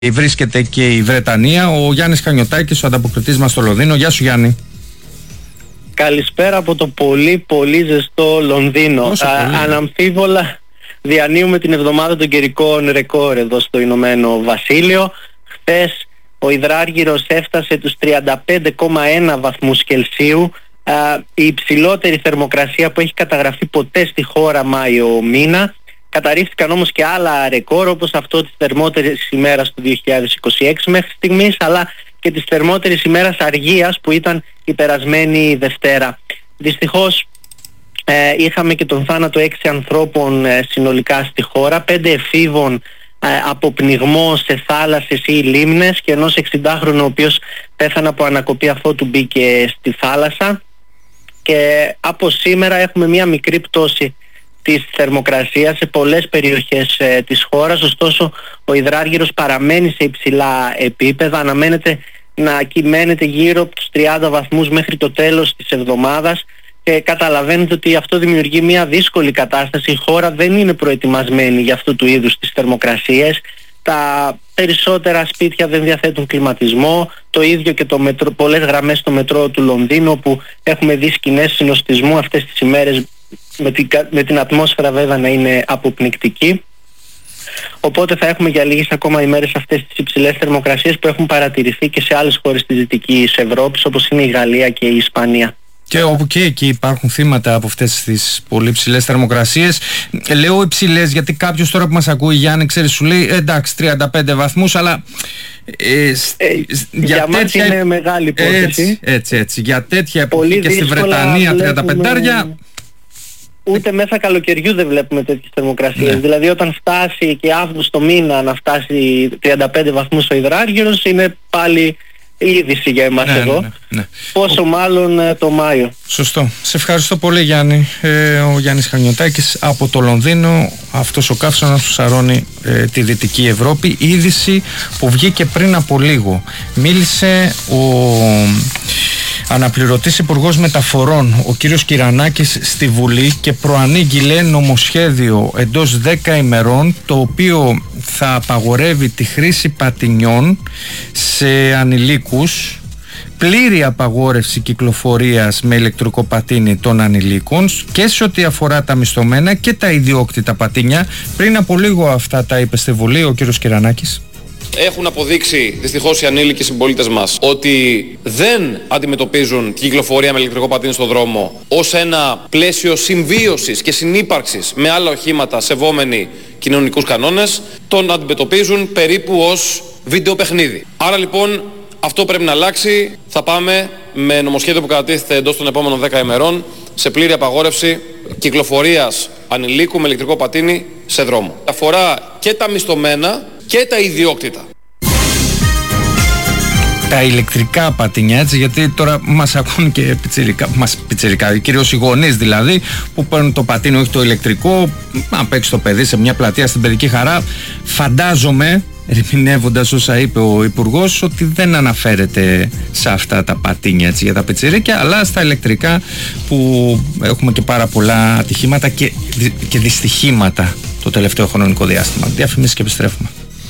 Βρίσκεται και η Βρετανία. Ο Γιάννης Χανιωτάκης, ο ανταποκριτής μας στο Λονδίνο. Γεια σου, Γιάννη. Καλησπέρα από το πολύ ζεστό Λονδίνο. Αναμφίβολα διανύουμε την εβδομάδα των καιρικών ρεκόρ εδώ στο Ηνωμένο Βασίλειο. Χθες ο υδράργυρος έφτασε τους 35,1 βαθμούς Κελσίου, η υψηλότερη θερμοκρασία που έχει καταγραφεί ποτέ στη χώρα Μάιο μήνα. Καταρρίφθηκαν όμως και άλλα ρεκόρ, όπως αυτό της θερμότερης ημέρας του 2026 μέχρι στιγμής, αλλά και της θερμότερης ημέρας αργίας που ήταν η περασμένη Δευτέρα. Δυστυχώς είχαμε και τον θάνατο 6 ανθρώπων συνολικά στη χώρα, 5 εφήβων από πνιγμό σε θάλασσες ή λίμνες και ενός 60χρονου ο οποίος πέθανε από ανακοπή αφότου μπήκε στη θάλασσα. Και από σήμερα έχουμε μια μικρή πτώση της θερμοκρασίας σε πολλές περιοχές της χώρας, ωστόσο ο υδράργυρος παραμένει σε υψηλά επίπεδα, αναμένεται να κυμαίνεται γύρω από τους 30 βαθμούς μέχρι το τέλος της εβδομάδας και καταλαβαίνετε ότι αυτό δημιουργεί μια δύσκολη κατάσταση. Η χώρα δεν είναι προετοιμασμένη για αυτού του είδους τις θερμοκρασίες. Τα περισσότερα σπίτια δεν διαθέτουν κλιματισμό, το ίδιο και το μετρό, πολλές γραμμές στο μετρό του Λονδίνου, που έχουμε δει σκηνές συνοστισμού αυτές τις ημέρες με την ατμόσφαιρα βέβαια να είναι αποπνικτική. Οπότε θα έχουμε για λίγες ακόμα ημέρες αυτές τις υψηλές θερμοκρασίες που έχουν παρατηρηθεί και σε άλλες χώρες της Δυτικής Ευρώπης, όπως είναι η Γαλλία και η Ισπανία. Και όπου και εκεί υπάρχουν θύματα από αυτές τις πολύ ψηλές θερμοκρασίες. Λέω υψηλές γιατί κάποιος τώρα που μας ακούει, Γιάννη, ξέρεις, σου λέει εντάξει 35 βαθμούς, αλλά για μας είναι μεγάλη υπόθεση. Έτσι. Για τέτοια εποχή και στη Βρετανία 35. Ούτε μέσα καλοκαιριού δεν βλέπουμε τέτοιες θερμοκρασίες. Δηλαδή όταν φτάσει και Αύγουστο μήνα να φτάσει 35 βαθμούς ο υδράργυρος, είναι πάλι είδηση για εμάς εδώ. Πόσο μάλλον το Μάιο. Σωστό. Σε ευχαριστώ πολύ, Γιάννη. Ο Γιάννης Χανιωτάκης από το Λονδίνο. Αυτός ο καύσωνας που σαρώνει τη Δυτική Ευρώπη. Είδηση που βγήκε πριν από λίγο. Μίλησε ο αναπληρωτής Υπουργός Μεταφορών, ο κύριος Κυρανάκης, στη Βουλή και προανήγγειλε νομοσχέδιο εντός 10 ημερών, το οποίο θα απαγορεύει τη χρήση πατινιών σε ανηλίκους, πλήρη απαγόρευση κυκλοφορίας με ηλεκτρικό πατίνι των ανηλίκων και σε ό,τι αφορά τα μισθωμένα και τα ιδιόκτητα πατίνια. Πριν από λίγο αυτά τα είπε στη Βουλή ο κύριος Κυρανάκης. Έχουν αποδείξει δυστυχώς οι ανήλικοι συμπολίτες μας ότι δεν αντιμετωπίζουν την κυκλοφορία με ηλεκτρικό πατίνι στον δρόμο ως ένα πλαίσιο συμβίωσης και συνύπαρξης με άλλα οχήματα σεβόμενοι κοινωνικούς κανόνες, τον αντιμετωπίζουν περίπου ως βίντεο παιχνίδι. Άρα λοιπόν αυτό πρέπει να αλλάξει. Θα πάμε με νομοσχέδιο που κατατίθεται εντός των επόμενων 10 ημερών σε πλήρη απαγόρευση κυκλοφορίας ανηλίκου με ηλεκτρικό πατίνι σε δρόμο. Αφορά και τα μισθωμένα και τα ιδιόκτητα. Τα ηλεκτρικά πατίνια, έτσι, γιατί τώρα μας ακούν και πιτσιρικά, κυρίως οι γονείς δηλαδή, που παίρνουν το πατίνι, όχι το ηλεκτρικό, να παίξει το παιδί σε μια πλατεία στην Παιδική Χαρά. Φαντάζομαι, ερμηνεύοντας όσα είπε ο Υπουργός, ότι δεν αναφέρεται σε αυτά τα πατίνια, έτσι, για τα πιτσιρίκια, αλλά στα ηλεκτρικά που έχουμε και πάρα πολλά ατυχήματα και δυστυχήματα το τελευταίο χρονικό διάστημα. Διαφημίσεις και επιστρέφουμε.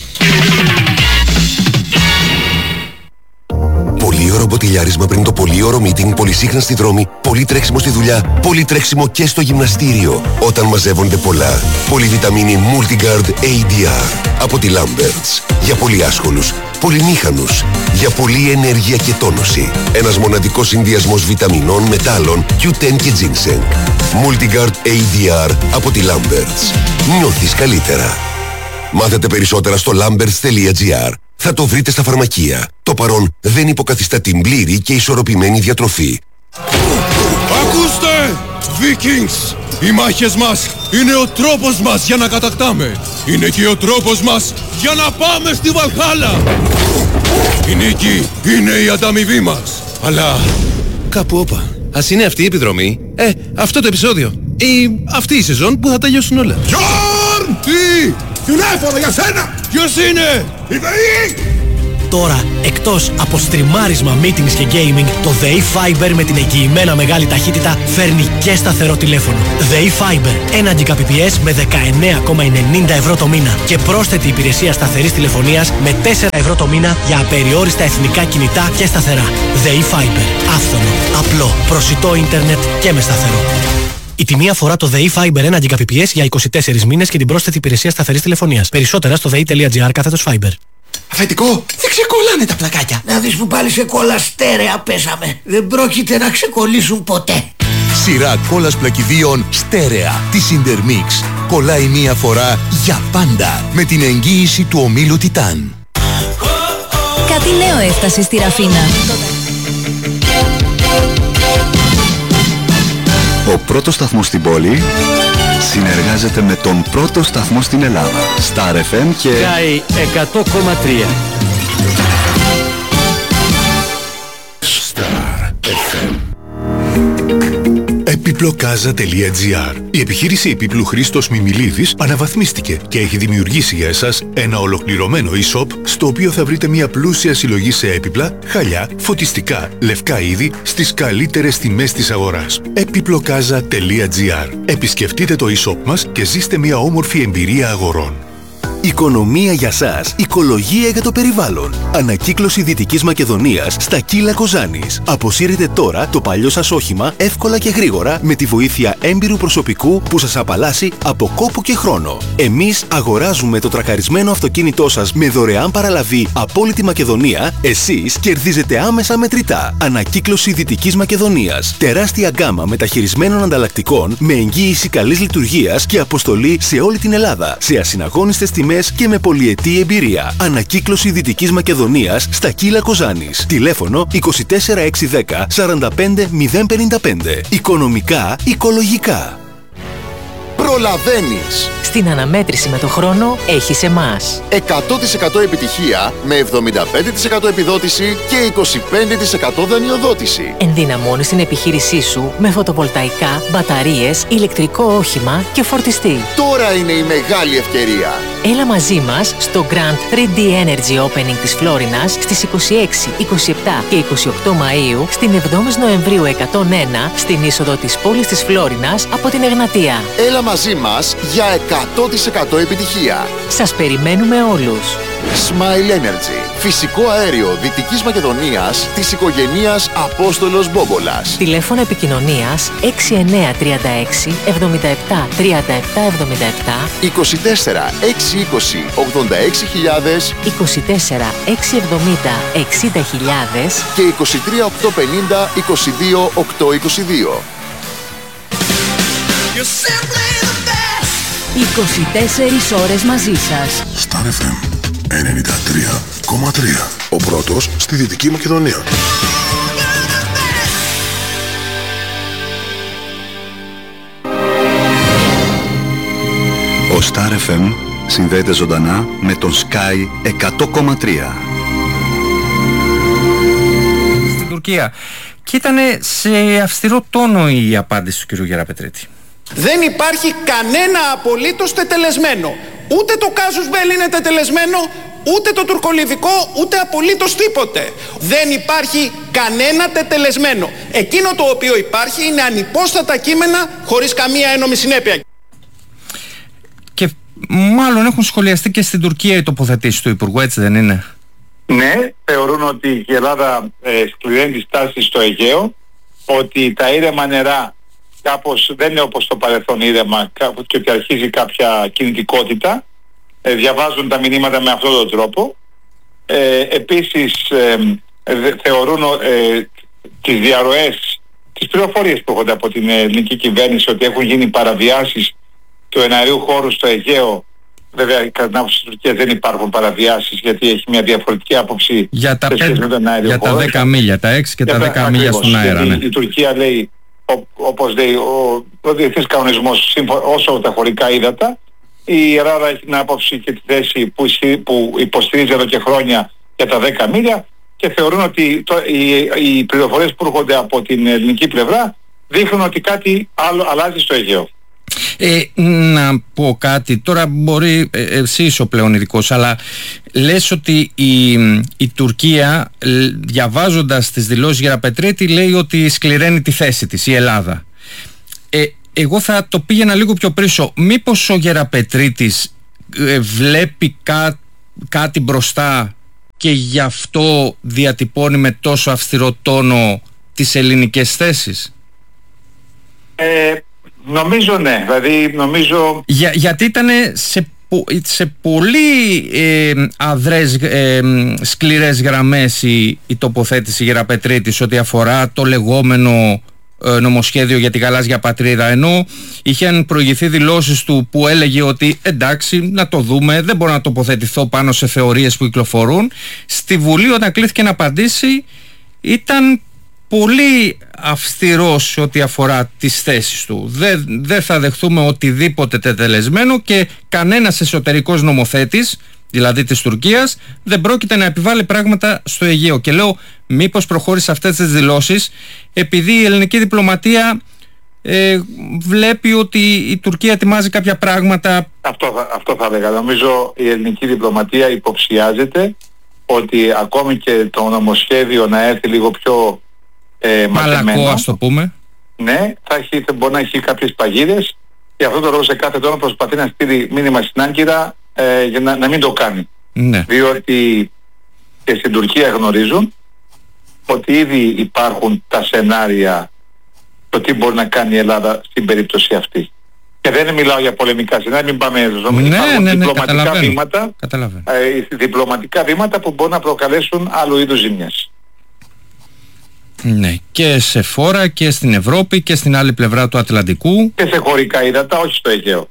Πολύ ωραίο μποτιλιάρισμα πριν το πολύ ωραίο meeting, πολύ σύχναστη δρόμη, πολύ τρέξιμο στη δουλειά, πολύ τρέξιμο και στο γυμναστήριο. Όταν μαζεύονται πολλά. Πολυβιταμίνη Multigard ADR από τη Lamberts. Για πολύ άσχολους, πολυμήχανους. Για πολύ ενέργεια και τόνωση. Ένας μοναδικός συνδυασμός βιταμινών, μετάλλων, Q10 και ginseng. Multigard ADR από τη Lamberts. Νιώθεις καλύτερα. Μάθετε περισσότερα στο lamberts.gr. Θα το βρείτε στα φαρμακεία. Το παρόν δεν υποκαθιστά την πλήρη και ισορροπημένη διατροφή. Ακούστε! Vikings! Οι μάχες μας είναι ο τρόπος μας για να κατακτάμε. Είναι και ο τρόπος μας για να πάμε στη Βαλχάλα. Η νίκη είναι η ανταμοιβή μας. Αλλά κάπου όπα. Ας είναι αυτή η επιδρομή, αυτό το επεισόδιο ή αυτή η σεζόν που θα τελειώσουν όλα. Γιόρν! Τι! Τηλέφωνο για σένα! Ποιος είναι? Η ΔΕΗ! Τώρα, εκτός από στριμάρισμα, meetings και gaming, το ΔΕΗ Fiber με την εγγυημένα μεγάλη ταχύτητα φέρνει και σταθερό τηλέφωνο. ΔΕΗ Fiber, 1 Gbps με 19,90 ευρώ το μήνα και πρόσθετη υπηρεσία σταθερής τηλεφωνίας με 4 ευρώ το μήνα για απεριόριστα εθνικά κινητά και σταθερά. ΔΕΗ Fiber, άφθονο, απλό, προσιτό ίντερνετ και με σταθερό. Η τιμή αφορά το ΔΕΗ Fiber 1 Gbps για 24 μήνες και την πρόσθετη υπηρεσία σταθερής τηλεφωνίας. Περισσότερα στο dei.gr/Fiber. Αφεντικό, δεν ξεκολλάνε τα πλακάκια. Να δεις που πάλι σε κόλλα στέρεα πέσαμε. Δεν πρόκειται να ξεκολλήσουν ποτέ. Σειρά κόλλας πλακιδίων στέρεα της Intermix. Κολλάει μία φορά για πάντα με την εγγύηση του ομίλου Τιτάν. Κάτι νέο έφτασε στη Ραφίνα. Ο πρώτος σταθμός στην πόλη συνεργάζεται με τον πρώτο σταθμό στην Ελλάδα. Star FM και Sky 100,3. Star FM. Επιπλοκάζα.gr. Η επιχείρηση επίπλου Χρήστος Μιμιλίδης αναβαθμίστηκε και έχει δημιουργήσει για εσάς ένα ολοκληρωμένο e-shop στο οποίο θα βρείτε μια πλούσια συλλογή σε έπιπλα, χαλιά, φωτιστικά, λευκά είδη στις καλύτερες τιμές της αγοράς. Επιπλοκάζα.gr. Επισκεφτείτε το e-shop μας και ζήστε μια όμορφη εμπειρία αγορών. Οικονομία για σας, οικολογία για το περιβάλλον. Ανακύκλωση Δυτικής Μακεδονίας στα Κύλα Κοζάνης. Αποσύρετε τώρα το παλιό σας όχημα εύκολα και γρήγορα με τη βοήθεια έμπειρου προσωπικού που σας απαλλάσσει από κόπο και χρόνο. Εμείς αγοράζουμε το τρακαρισμένο αυτοκίνητό σας με δωρεάν παραλαβή από όλη τη Μακεδονία. Εσείς κερδίζετε άμεσα μετρητά. Ανακύκλωση Δυτικής Μακεδονίας. Τεράστια γκάμα μεταχειρισμένων ανταλλακτικών με εγγύηση καλής λειτουργίας και αποστολή σε όλη την Ελλάδα. Σε ασυναγώνιστες τιμές και με πολυετή εμπειρία. Ανακύκλωση Δυτικής Μακεδονίας στα Κύλα Κοζάνης. Τηλέφωνο 24610 45055. Οικονομικά, οικολογικά. Προλαβαίνεις. Στην αναμέτρηση με το χρόνο έχεις εμάς. 100% επιτυχία με 75% επιδότηση και 25% δανειοδότηση. Ενδυναμώνεις την επιχείρησή σου με φωτοβολταϊκά, μπαταρίες, ηλεκτρικό όχημα και φορτιστή. Τώρα είναι η μεγάλη ευκαιρία. Έλα μαζί μας στο Grand 3D Energy Opening της Φλόρινας στις 26, 27 και 28 Μαΐου, στην 7η Νοεμβρίου 101, στην είσοδο της πόλης της Φλόρινας από την Εγνατία. Έλα μαζί μας για 100% επιτυχία. Σας περιμένουμε όλους. Smile Energy. Φυσικό αέριο Δυτικής Μακεδονίας της οικογένειας Απόστολος Μπόμπολας. Τηλέφωνο επικοινωνίας 6936 77 37 77 24 620 86.000 24 670 60.000 και 23 850 22 822. 24 ώρες μαζί σας. Star FM 93,3. Ο πρώτος στη Δυτική Μακεδονία. ο Star FM συνδέεται ζωντανά με τον Sky 100,3. Στην Τουρκία. Και ήταν σε αυστηρό τόνο η απάντηση του κ. Γεραπετρίτη. Δεν υπάρχει κανένα απολύτως τετελεσμένο. Ούτε το κάζους μπέλ είναι τετελεσμένο, ούτε το τουρκολιβικό, ούτε απολύτως τίποτε. Δεν υπάρχει κανένα τετελεσμένο. Εκείνο το οποίο υπάρχει είναι ανυπόστατα κείμενα χωρίς καμία ένομη συνέπεια. Και μάλλον έχουν σχολιαστεί και στην Τουρκία οι τοποθετήσεις του Υπουργού, έτσι δεν είναι? Ναι, θεωρούν ότι η Ελλάδα σκληραίνει τη στάση στο Αιγαίο, ότι τα ήρεμα νερά κάπως δεν είναι όπως το παρελθόν ήρεμα και ότι αρχίζει κάποια κινητικότητα. Διαβάζουν τα μηνύματα με αυτόν τον τρόπο. Επίσης θεωρούν τις διαρροές, τις πληροφορίες που έχονται από την ελληνική κυβέρνηση ότι έχουν γίνει παραβιάσεις του εναερίου χώρου στο Αιγαίο. Βέβαια, κατά την άποψη της Τουρκίας δεν υπάρχουν παραβιάσεις, γιατί έχει μια διαφορετική άποψη για τα, για τα 10 μίλια, τα 6 και τα 10 μίλια στον αέρα. Ναι. Η Τουρκία λέει, όπως λέει ο διεθνής κανονισμός, όσο τα χωρικά ύδατα, η Ελλάδα έχει την άποψη και τη θέση που υποστηρίζει εδώ και χρόνια για τα 10 μίλια και θεωρούν ότι οι πληροφορίες που έρχονται από την ελληνική πλευρά δείχνουν ότι κάτι άλλο αλλάζει στο Αιγαίο. Να πω κάτι, τώρα μπορεί εσύ είσαι ο πλέον ειδικός, αλλά λες ότι η Τουρκία, διαβάζοντας τις δηλώσεις Γεραπετρίτη, λέει ότι σκληραίνει τη θέση της η Ελλάδα. Εγώ θα το πήγαινα λίγο πιο πίσω. Μήπως ο Γεραπετρίτης βλέπει κάτι μπροστά και γι' αυτό διατυπώνει με τόσο αυστηρό τόνο τις ελληνικές θέσεις? Νομίζω ναι, δηλαδή νομίζω... Γιατί ήταν σε πολύ αδρές, σκληρές γραμμές η τοποθέτηση Γεραπετρίτης ό,τι αφορά το λεγόμενο νομοσχέδιο για τη γαλάζια πατρίδα, ενώ είχαν προηγηθεί δηλώσεις του που έλεγε ότι εντάξει, να το δούμε, δεν μπορώ να τοποθετηθώ πάνω σε θεωρίες που κυκλοφορούν. Στη Βουλή, όταν κλήθηκε να απαντήσει, ήταν πολύ αυστηρός ό,τι αφορά τις θέσεις του. Δεν θα δεχθούμε οτιδήποτε τετελεσμένο και κανένας εσωτερικός νομοθέτης, δηλαδή της Τουρκίας, δεν πρόκειται να επιβάλλει πράγματα στο Αιγαίο. Και λέω, μήπως προχώρησε αυτές τις δηλώσεις επειδή η ελληνική διπλωματία βλέπει ότι η Τουρκία ετοιμάζει κάποια πράγματα. Αυτό θα έλεγα. Νομίζω η ελληνική διπλωματία υποψιάζεται ότι ακόμη και το νομοσχέδιο να έρθει λίγο πιο μαλακό, ας το πούμε. Ναι, μπορεί να έχει κάποιες παγίδες και αυτό το λόγο σε κάθε τόνο προσπαθεί να στείλει μήνυμα στην Άγκυρα για να μην το κάνει. Ναι. Διότι και στην Τουρκία γνωρίζουν ότι ήδη υπάρχουν τα σενάρια το τι μπορεί να κάνει η Ελλάδα στην περίπτωση αυτή. Και δεν μιλάω για πολεμικά σενάρια, μην πάμε διπλωματικά βήματα, διπλωματικά βήματα που μπορούν να προκαλέσουν άλλου είδους ζημιές. Ναι, και σε φόρα και στην Ευρώπη και στην άλλη πλευρά του Ατλαντικού. Και σε χωρικά ύδατα, όχι στο Αιγαίο.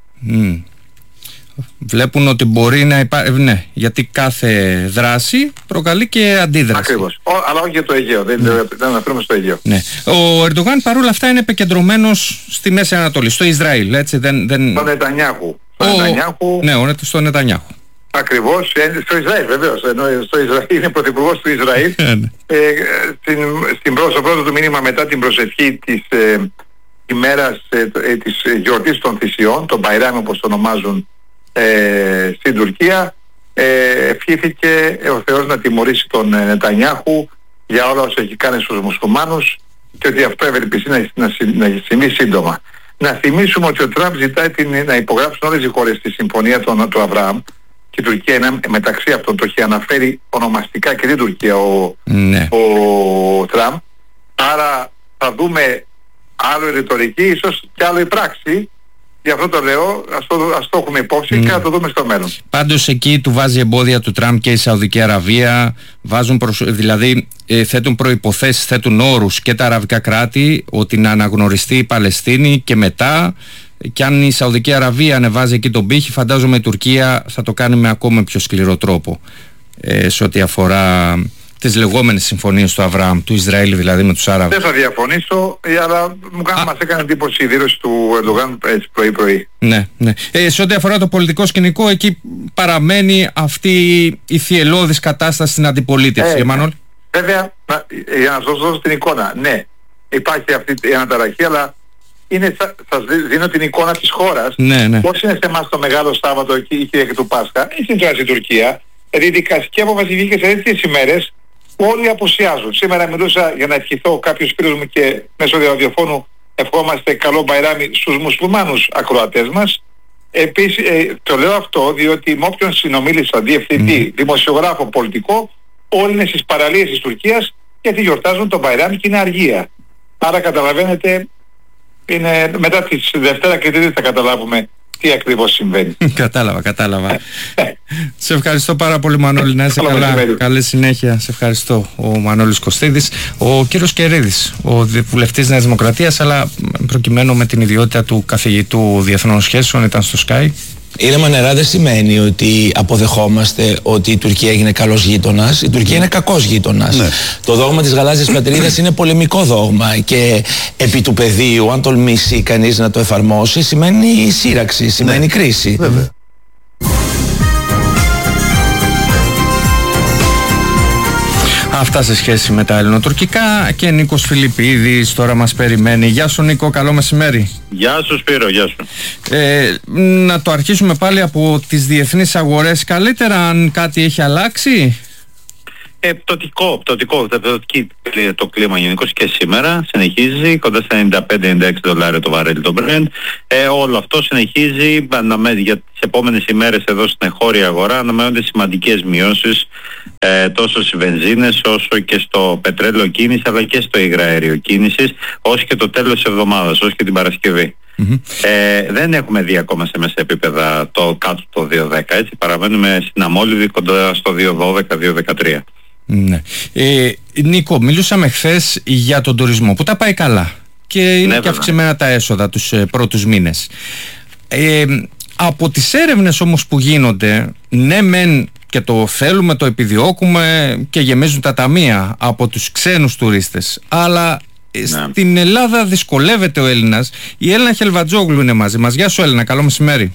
Βλέπουν ότι μπορεί να υπάρχει, ναι, γιατί κάθε δράση προκαλεί και αντίδραση. Ακριβώς, αλλά όχι για το Αιγαίο, δεν αναφέρουμε στο Αιγαίο. Ναι. Ο Ερντογάν παρόλα αυτά είναι επικεντρωμένος στη Μέση Ανατολή, στο Ισραήλ, έτσι, στο Νετανιάχου. Ναι, στο Νετανιάχου. Ακριβώς, στο Ισραήλ βεβαίως, στο Ισραήλ είναι πρωθυπουργός του Ισραήλ. Στο πρώτο του μήνυμα μετά την προσευχή της ημέρας της γιορτής των θυσιών, τον Μπαϊράμ όπως το ονομάζουν στην Τουρκία, ευχήθηκε ο Θεός να τιμωρήσει τον Νετανιάχου για όλα όσα έχει κάνει στους μουσουλμάνους και ότι αυτό ευελπιστεί να συμβεί σύντομα. Να θυμίσουμε ότι ο Τραμπ ζητάει να υπογράψουν όλες οι χώρες τη συμφωνία του Αβραάμ και η Τουρκία είναι μεταξύ αυτών, το έχει αναφέρει ονομαστικά και την Τουρκία ο Τραμπ. Άρα θα δούμε άλλο η ρητορική, ίσως και άλλο η πράξη. Γι' αυτό το λέω, ας το έχουμε υπόψη και να το δούμε στο μέλλον. Πάντως εκεί του βάζει εμπόδια του Τραμπ και η Σαουδική Αραβία, δηλαδή θέτουν προϋποθέσεις, θέτουν όρους και τα αραβικά κράτη ότι να αναγνωριστεί η Παλαιστίνη και μετά, και αν η Σαουδική Αραβία ανεβάζει εκεί τον πύχη, φαντάζομαι η Τουρκία θα το κάνει με ακόμα πιο σκληρό τρόπο σε ό,τι αφορά τις λεγόμενες συμφωνίες του Αβραάμ, του Ισραήλ δηλαδή με τους Άραβες. Δεν θα διαφωνήσω, αλλά μας έκανε εντύπωση η δήλωση του Ερντογάν πρωί-πρωί. Ναι. Σε ό,τι αφορά το πολιτικό σκηνικό, εκεί παραμένει αυτή η θυελλώδης κατάσταση στην αντιπολίτευση. Εμμανουέλ. Βέβαια, για να σας δώσω την εικόνα, ναι, υπάρχει αυτή η αναταραχή, αλλά σας δίνω την εικόνα της χώρας. Ναι. Πώς είναι σε εμάς το Μεγάλο Σάββατο εκεί η Κυριακή του Πάσχα, ή στην τώρα Τουρκία, δηλαδή δικαστική απόφαση βγήκε σε τέτοιες ημέρες που όλοι απουσιάζουν. Σήμερα μιλούσα για να ευχηθώ κάποιους φίλους μου και μέσω ραδιοφώνου ευχόμαστε καλό Μπαϊράμι στους μουσουλμάνους ακροατές μας. Επίσης, το λέω αυτό διότι με όποιον συνομίλησα, διευθυντή, δημοσιογράφο, πολιτικό, όλοι είναι στις παραλίες της Τουρκίας γιατί γιορτάζουν τον Μπαϊράμι και είναι αργία. Άρα καταλαβαίνετε, είναι μετά τη Δευτέρα και Τρίτη θα καταλάβουμε τι ακριβώς συμβαίνει. Κατάλαβα. Σε ευχαριστώ πάρα πολύ, Μανώλη, να είσαι καλά. Καλή συνέχεια. Σε ευχαριστώ. Ο Μανώλης Κωστίδης. Ο κύριος Κερίδης, ο βουλευτής Νέας Δημοκρατίας, αλλά προκειμένου με την ιδιότητα του καθηγητού Διεθνών Σχέσεων, ήταν στο Sky. Ήρεμα νερά δεν σημαίνει ότι αποδεχόμαστε ότι η Τουρκία έγινε καλός γείτονας. Η Τουρκία είναι κακός γείτονας. Ναι. Το δόγμα της γαλάζιας πατρίδας είναι πολεμικό δόγμα και επί του πεδίου, αν τολμήσει κανείς να το εφαρμόσει, σημαίνει σύραξη, σημαίνει κρίση. Βέβαια. Αυτά σε σχέση με τα ελληνοτουρκικά. Και Νίκος Φιλιππίδης τώρα μας περιμένει. Γεια σου Νίκο, καλό μεσημέρι. Γεια σου Σπύρο, γεια σου. Να το αρχίσουμε πάλι από τις διεθνείς αγορές. Καλύτερα, αν κάτι έχει αλλάξει? Πτωτικό το κλίμα γενικώς και σήμερα συνεχίζει κοντά στα $95-96 το βαρέλι το Brent. Όλο αυτό συνεχίζει για τις επόμενες ημέρες εδώ στην εγχώρια αγορά. Αναμένονται σημαντικές μειώσεις τόσο στις βενζίνες όσο και στο πετρέλαιο κίνηση, αλλά και στο υγραέριο κίνησης, όσο και το τέλος της εβδομάδας, όσο και την Παρασκευή. Δεν έχουμε δει ακόμα σε μέσα επίπεδα το κάτω το 2.10, έτσι παραμένουμε στην αμόλυδη κοντά στο 2.12-2.13. Ναι. Νίκο, μιλούσαμε χθες για τον τουρισμό που τα πάει καλά και είναι και αυξημένα τα έσοδα τους πρώτους μήνες. Από τις έρευνες όμως που γίνονται, ναι μεν και το θέλουμε, το επιδιώκουμε και γεμίζουν τα ταμεία από τους ξένους τουρίστες, αλλά στην Ελλάδα δυσκολεύεται ο Έλληνας. Η Έλληνα Χελβατζόγλου είναι μαζί μας. Γεια σου Έλληνα, καλό μεσημέρι.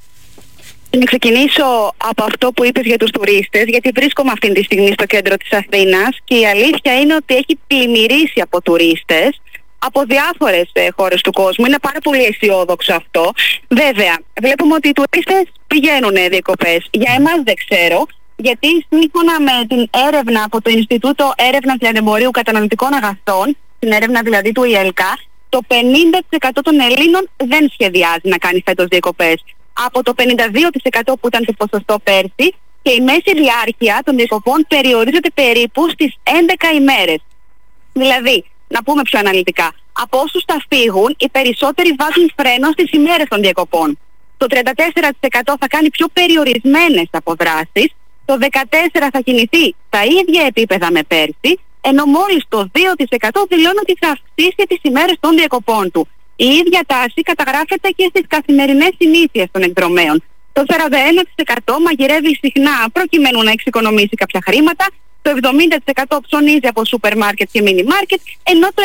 Να ξεκινήσω από αυτό που είπες για τους τουρίστες, γιατί βρίσκομαι αυτή τη στιγμή στο κέντρο της Αθήνας και η αλήθεια είναι ότι έχει πλημμυρίσει από τουρίστες από διάφορες χώρες του κόσμου. Είναι πάρα πολύ αισιόδοξο αυτό. Βέβαια, βλέπουμε ότι οι τουρίστες πηγαίνουν διακοπές. Για εμάς δεν ξέρω, γιατί σύμφωνα με την έρευνα από το Ινστιτούτο Έρευνας Λιανεμπορίου Καταναλωτικών Αγαθών, την έρευνα δηλαδή του ΙΕΛΚΑ, το 50% των Ελλήνων δεν σχεδιάζει να κάνει φέτος διακοπές. Από το 52% που ήταν το ποσοστό πέρσι, και η μέση διάρκεια των διακοπών περιορίζεται περίπου στις 11 ημέρες. Δηλαδή, να πούμε πιο αναλυτικά, από όσους θα φύγουν, οι περισσότεροι βάζουν φρένο στις ημέρες των διακοπών. Το 34% θα κάνει πιο περιορισμένες αποδράσεις, το 14% θα κινηθεί στα ίδια επίπεδα με πέρσι, ενώ μόλις το 2% δηλώνει ότι θα αυξήσει τις ημέρες των διακοπών του. Η ίδια τάση καταγράφεται και στις καθημερινές συνήθειες των εκδρομέων. Το 41% μαγειρεύει συχνά προκειμένου να εξοικονομήσει κάποια χρήματα, το 70% ψωνίζει από σούπερ μάρκετ και μίνι μάρκετ, ενώ το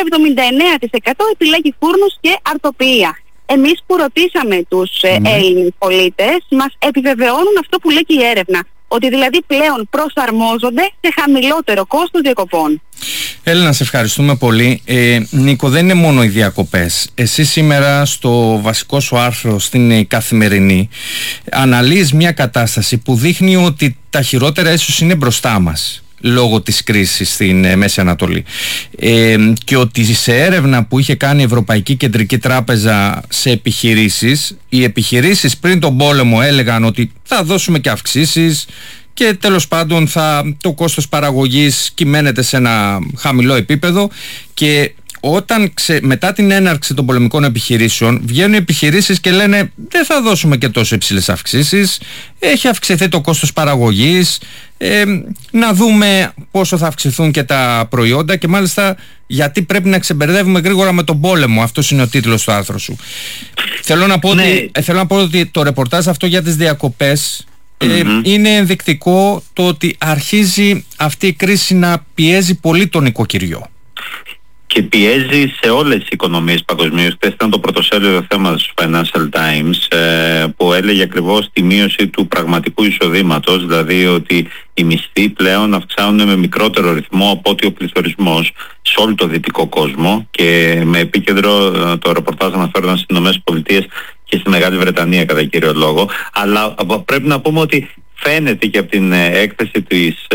79% επιλέγει φούρνους και αρτοποιεία. Εμείς που ρωτήσαμε τους Έλληνες πολίτες, μας επιβεβαιώνουν αυτό που λέει και η έρευνα, ότι δηλαδή πλέον προσαρμόζονται σε χαμηλότερο κόστος διακοπών. Έλληνα, σε ευχαριστούμε πολύ. Νίκο, δεν είναι μόνο οι διακοπές. Εσύ σήμερα στο βασικό σου άρθρο στην Καθημερινή αναλύεις μια κατάσταση που δείχνει ότι τα χειρότερα ίσως είναι μπροστά μας λόγω της κρίσης στην Μέση Ανατολή, και ότι σε έρευνα που είχε κάνει η Ευρωπαϊκή Κεντρική Τράπεζα σε επιχειρήσεις, οι επιχειρήσεις πριν τον πόλεμο έλεγαν ότι θα δώσουμε και αυξήσεις και τέλος πάντων το κόστος παραγωγής κυμαίνεται σε ένα χαμηλό επίπεδο, και όταν μετά την έναρξη των πολεμικών επιχειρήσεων βγαίνουν οι επιχειρήσεις και λένε δεν θα δώσουμε και τόσο υψηλές αυξήσεις, έχει αυξηθεί το κόστος παραγωγής, να δούμε πόσο θα αυξηθούν και τα προϊόντα, και μάλιστα γιατί πρέπει να ξεμπερδεύουμε γρήγορα με τον πόλεμο. Αυτός είναι ο τίτλος του άρθρου σου. Θέλω να πω ότι το ρεπορτάζ αυτό για τις διακοπές είναι ενδεικτικό το ότι αρχίζει αυτή η κρίση να πιέζει πολύ τον οικοκυριό. Και πιέζει σε όλες τις οικονομίες παγκοσμίως. Χθες ήταν το πρωτοσέλιδο θέμα του Financial Times που έλεγε ακριβώς τη μείωση του πραγματικού εισοδήματος, δηλαδή ότι οι μισθοί πλέον αυξάνουν με μικρότερο ρυθμό από ότι ο πληθωρισμός σε όλο το δυτικό κόσμο, και με επίκεντρο το ρεπορτάζ αναφέρονταν στις ΗΠΑ και στη Μεγάλη Βρετανία κατά κύριο λόγο. Αλλά πρέπει να πούμε ότι φαίνεται και από την έκθεση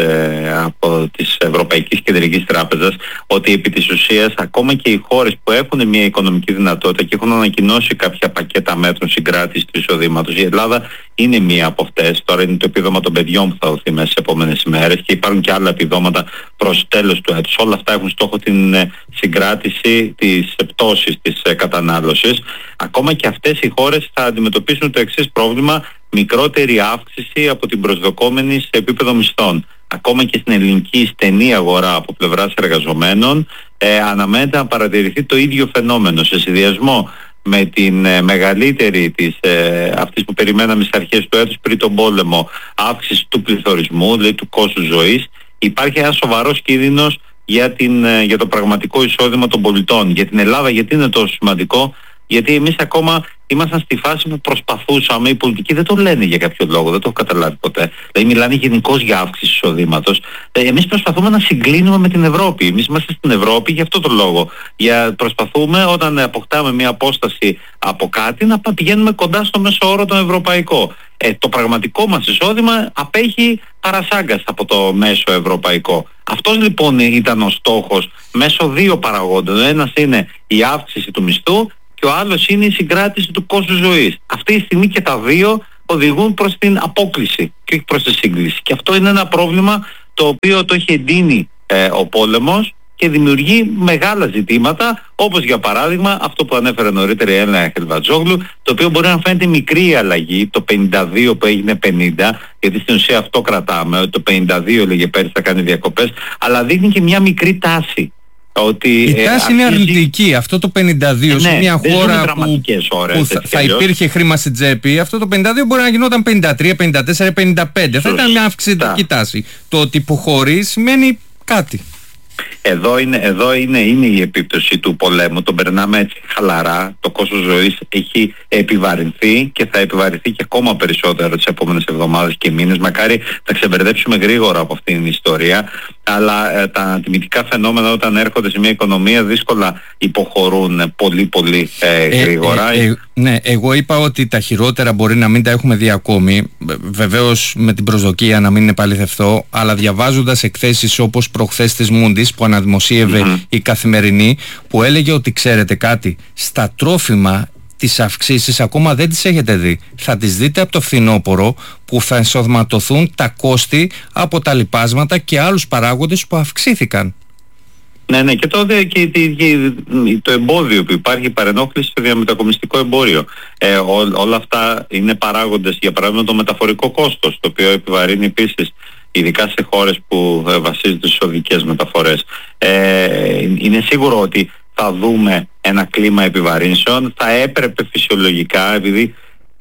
από της Ευρωπαϊκής Κεντρικής Τράπεζας ότι επί της ουσίας ακόμα και οι χώρες που έχουν μια οικονομική δυνατότητα και έχουν ανακοινώσει κάποια πακέτα μέτρων συγκράτησης του εισοδήματος, η Ελλάδα είναι μία από αυτές. Τώρα είναι το επίδομα των παιδιών που θα δοθεί μέσα στις επόμενες ημέρες και υπάρχουν και άλλα επιδόματα προς τέλος του έτους. Όλα αυτά έχουν στόχο την συγκράτηση της πτώσης της κατανάλωσης. Ακόμα και αυτές οι χώρες θα αντιμετωπίσουν το εξής πρόβλημα: μικρότερη αύξηση από την προσδοκόμενη σε επίπεδο μισθών. Ακόμα και στην ελληνική στενή αγορά από πλευράς εργαζομένων αναμένεται να παρατηρηθεί το ίδιο φαινόμενο, σε συνδυασμό με την μεγαλύτερη αυτής που περιμέναμε στις αρχές του έτους πριν τον πόλεμο αύξηση του πληθωρισμού, δηλαδή του κόστους ζωής. Υπάρχει ένας σοβαρός κίνδυνος για το πραγματικό εισόδημα των πολιτών. Για την Ελλάδα, γιατί είναι τόσο σημαντικό? Γιατί εμείς ακόμα ήμασταν στη φάση που προσπαθούσαμε, οι πολιτικοί δεν το λένε για κάποιο λόγο, δεν το έχω καταλάβει ποτέ. Δηλαδή μιλάνε γενικώς για αύξηση εισοδήματος. Εμείς προσπαθούμε να συγκλίνουμε με την Ευρώπη. Εμείς είμαστε στην Ευρώπη για αυτό το λόγο. Προσπαθούμε όταν αποκτάμε μια απόσταση από κάτι να πηγαίνουμε κοντά στο μέσο όρο τον ευρωπαϊκό. Το πραγματικό μας εισόδημα απέχει παρασάγκας από το μέσο ευρωπαϊκό. Αυτός λοιπόν ήταν ο στόχος μέσω δύο παραγόντων. Ο ένας είναι η αύξηση του μισθού και ο άλλος είναι η συγκράτηση του κόστους ζωής. Αυτή τη στιγμή και τα δύο οδηγούν προς την απόκλιση και όχι προς τη σύγκληση. Και αυτό είναι ένα πρόβλημα το οποίο το έχει εντείνει ο πόλεμος και δημιουργεί μεγάλα ζητήματα, όπως για παράδειγμα αυτό που ανέφερε νωρίτερα η Έλενα Χελβατζόγλου, το οποίο μπορεί να φαίνεται μικρή αλλαγή, το 52 που έγινε 50, γιατί στην ουσία αυτό κρατάμε, ότι το 52 έλεγε πέρυσι θα κάνει διακοπές, αλλά δείχνει και μια μικρή τάση. Ότι, η τάση είναι αρνητική. Αυτό το 52 σε μια χώρα που θα υπήρχε χρήμα στην τσέπη, αυτό το 52 μπορεί να γινόταν 53, 54, 55. Θα ήταν μια αυξητική τάση. Το ότι υποχωρεί σημαίνει κάτι. Εδώ είναι η επίπτωση του πολέμου. Το περνάμε έτσι χαλαρά. Το κόστος ζωής έχει επιβαρυνθεί και θα επιβαρυνθεί και ακόμα περισσότερο τις επόμενες εβδομάδες και μήνες. Μακάρι να ξεμπερδέψουμε γρήγορα από αυτήν την ιστορία. Αλλά τα τιμητικά φαινόμενα όταν έρχονται σε μια οικονομία δύσκολα υποχωρούν πολύ γρήγορα. Ναι, εγώ είπα ότι τα χειρότερα μπορεί να μην τα έχουμε δει ακόμη. Βεβαίως με την προσδοκία να μην είναι επαληθευτό, αλλά διαβάζοντας εκθέσεις όπως προχθές της Moody's που αναδημοσίευε η Καθημερινή, που έλεγε ότι ξέρετε κάτι, στα τρόφιμα τις αυξήσεις ακόμα δεν τις έχετε δει. Θα τις δείτε από το φθινόπωρο που θα ενσωματωθούν τα κόστη από τα λιπάσματα και άλλους παράγοντες που αυξήθηκαν. Ναι, και τότε και το εμπόδιο που υπάρχει, η παρενόχληση στο διαμετακομιστικό εμπόριο. Όλα αυτά είναι παράγοντες, για παράδειγμα το μεταφορικό κόστος, το οποίο επιβαρύνει επίσης, ειδικά σε χώρες που βασίζονται στις οδικές μεταφορές. Είναι σίγουρο ότι θα δούμε ένα κλίμα επιβαρύνσεων. Θα έπρεπε φυσιολογικά, επειδή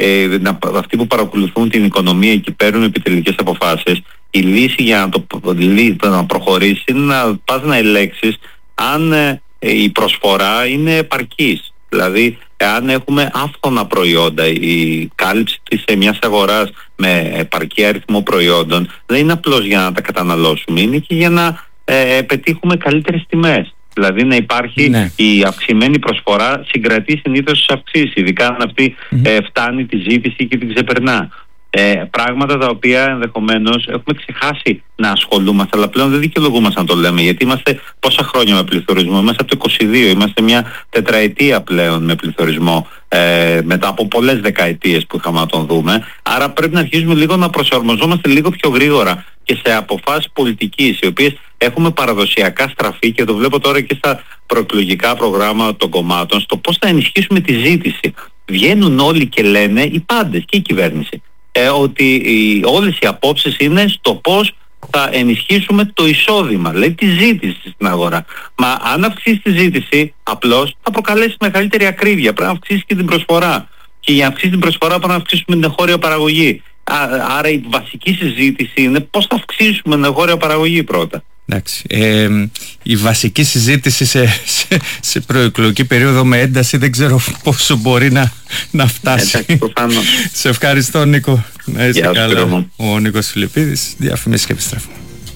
αυτοί που παρακολουθούν την οικονομία και παίρνουν επιτελικές αποφάσεις, η λύση για να προχωρήσει είναι να πας να ελέγξεις αν η προσφορά είναι επαρκής. Δηλαδή, αν έχουμε άφθονα προϊόντα, η κάλυψη της μιας αγοράς με επαρκή αριθμό προϊόντων δεν είναι απλώς για να τα καταναλώσουμε, είναι και για να πετύχουμε καλύτερες τιμές. Δηλαδή να υπάρχει η αυξημένη προσφορά συγκρατεί συνήθως τις αυξήσεις, ειδικά αν αυτή φτάνει τη ζήτηση και την ξεπερνά. Πράγματα τα οποία ενδεχομένως έχουμε ξεχάσει να ασχολούμαστε, αλλά πλέον δεν δικαιολογούμαστε να το λέμε, γιατί είμαστε πόσα χρόνια με πληθωρισμό, είμαστε από το 22, είμαστε μια τετραετία πλέον με πληθωρισμό, μετά από πολλές δεκαετίες που είχαμε να τον δούμε. Άρα πρέπει να αρχίσουμε λίγο να προσαρμοζόμαστε λίγο πιο γρήγορα και σε αποφάσεις πολιτικής, οι οποίες έχουμε παραδοσιακά στραφεί, και το βλέπω τώρα και στα προεκλογικά προγράμματα των κομμάτων, στο πώς θα ενισχύσουμε τη ζήτηση. Βγαίνουν όλοι και λένε, οι πάντες και η κυβέρνηση, ότι όλες οι απόψεις είναι στο πώς θα ενισχύσουμε το εισόδημα, δηλαδή τη ζήτηση στην αγορά. Μα αν αυξήσει τη ζήτηση, απλώς θα προκαλέσει μεγαλύτερη ακρίβεια. Πρέπει να αυξήσει και την προσφορά. Και για να αυξήσει την προσφορά πρέπει να αυξήσουμε την εγχώρια παραγωγή. Άρα η βασική συζήτηση είναι πώς θα αυξήσουμε την εγχώρια παραγωγή πρώτα. Εντάξει. Η βασική συζήτηση σε προεκλογική περίοδο με ένταση δεν ξέρω πόσο μπορεί να φτάσει. Σε ευχαριστώ, Νίκο. Να είσαι καλά. Ο Νίκος Φιλιππίδης, διαφημίσεις και επιστρέφουμε.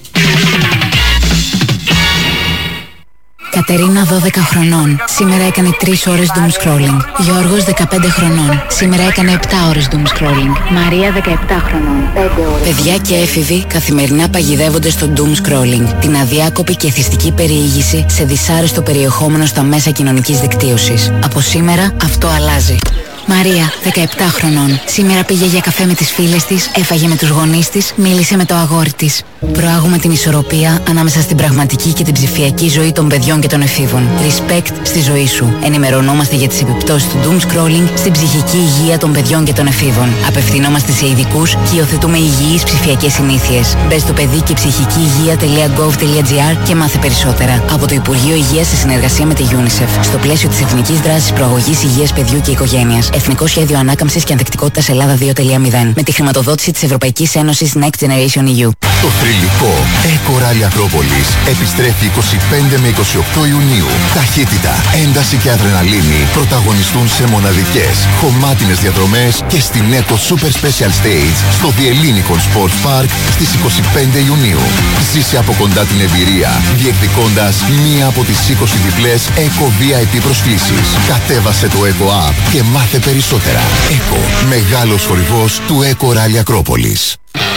Κατερίνα 12 χρονών. Σήμερα έκανε 3 ώρες doom scrolling. Γιώργος 15 χρονών. Σήμερα έκανε 7 ώρες doom scrolling. Μαρία 17 χρονών. 5 ώρες. Παιδιά και έφηβοι καθημερινά παγιδεύονται στο doom scrolling. Την αδιάκοπη και εθιστική περιήγηση σε δυσάρεστο περιεχόμενο στα μέσα κοινωνικής δικτύωσης. Από σήμερα αυτό αλλάζει. Μαρία, 17 χρονών. Σήμερα πήγε για καφέ με τις φίλες της, έφαγε με τους γονείς της, μίλησε με το αγόρι της. Προάγουμε την ισορροπία ανάμεσα στην πραγματική και την ψηφιακή ζωή των παιδιών και των εφήβων. Respect στη ζωή σου. Ενημερωνόμαστε για τις επιπτώσεις του doom scrolling στην ψυχική υγεία των παιδιών και των εφήβων. Απευθυνόμαστε σε ειδικούς και υιοθετούμε υγιείς ψηφιακές συνήθειες. Μπες στο παιδί και ψυχική υγεία.gov.gr και μάθε περισσότερα. Από το Υπουργείο Υγείας σε συνεργασία με τη UNICEF. Στο πλαίσιο της Εθνικής Δράσης Προαγωγής Υγείας Παιδιού και Οικογένειας. Εθνικό Σχέδιο Ανάκαμψης και Ανθεκτικότητας Ελλάδα 2.0. Με τη χρηματοδότηση της Ευρωπαϊκής Ένωσης Next Generation EU. Το θρυλικό Eco Rally Ακρόπολης επιστρέφει 25 με 28 Ιουνίου. Ταχύτητα, ένταση και αδρεναλίνη πρωταγωνιστούν σε μοναδικές, χωμάτινες διαδρομές και στην Eco Super Special Stage στο The Ellinikon Sports Park στις 25 Ιουνίου. Ζήσε από κοντά την εμπειρία, διεκδικώντας μία από τις 20 διπλές Eco VIP προσκλήσεις. Κατέβασε το Eco App και μάθε περισσότερα. Eco, μεγάλος χορηγός του Eco Rally Ακρόπολης.